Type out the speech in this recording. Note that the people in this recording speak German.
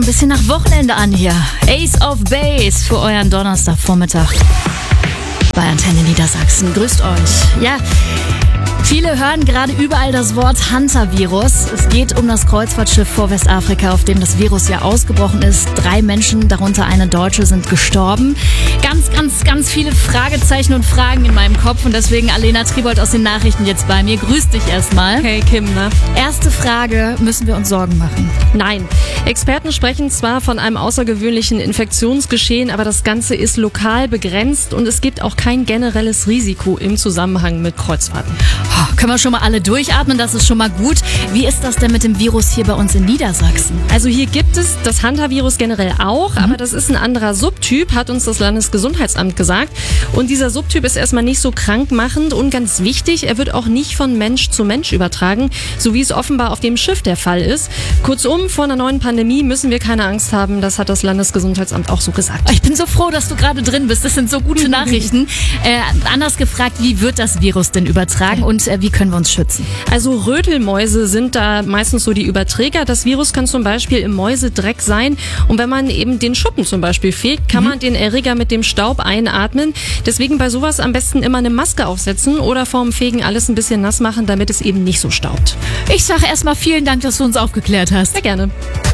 Ein bisschen nach Wochenende an hier. Ace of Base für euren Donnerstagvormittag bei Antenne Niedersachsen. Grüßt euch. Ja, viele hören gerade überall das Wort Hantavirus. Es geht um das Kreuzfahrtschiff vor Westafrika, auf dem das Virus ja ausgebrochen ist. 3 Menschen, darunter eine Deutsche, sind gestorben. Ganz viele Fragezeichen und Fragen in meinem Kopf und deswegen Alena Tribold aus den Nachrichten jetzt bei mir. Grüß dich erstmal. Hey Kim, ne? Erste Frage, müssen wir uns Sorgen machen? Nein. Experten sprechen zwar von einem außergewöhnlichen Infektionsgeschehen, aber das Ganze ist lokal begrenzt und es gibt auch kein generelles Risiko im Zusammenhang mit Kreuzfahrten. Oh, können wir schon mal alle durchatmen, das ist schon mal gut. Wie ist das denn mit dem Virus hier bei uns in Niedersachsen? Also hier gibt es das Hantavirus generell auch, aber das ist ein anderer Subtyp, hat uns das Landesgesundheitsamt gesagt. Und dieser Subtyp ist erstmal nicht so krankmachend und ganz wichtig, er wird auch nicht von Mensch zu Mensch übertragen, so wie es offenbar auf dem Schiff der Fall ist. Kurzum, vor einer neuen Pandemie müssen wir keine Angst haben, das hat das Landesgesundheitsamt auch so gesagt. Ich bin so froh, dass du gerade drin bist, das sind so gute Nachrichten. Anders gefragt, wie wird das Virus denn übertragen und wie können wir uns schützen? Also Rötelmäuse sind da meistens so die Überträger. Das Virus kann zum Beispiel im Mäusedreck sein und wenn man eben den Schuppen zum Beispiel fegt, kann man den Erreger mit dem Staub einatmen. Deswegen bei sowas am besten immer eine Maske aufsetzen oder vorm Fegen alles ein bisschen nass machen, damit es eben nicht so staubt. Ich sage erstmal vielen Dank, dass du uns aufgeklärt hast. Sehr gerne.